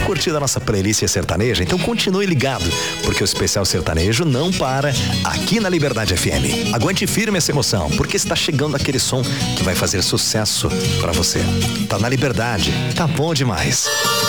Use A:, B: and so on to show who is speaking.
A: curtido a nossa playlist sertaneja? Então continue ligado, porque o Especial Sertanejo não para aqui na Liberdade FM. Aguente firme essa emoção, porque está chegando aquele som que vai fazer sucesso para você. Tá na Liberdade, tá bom demais.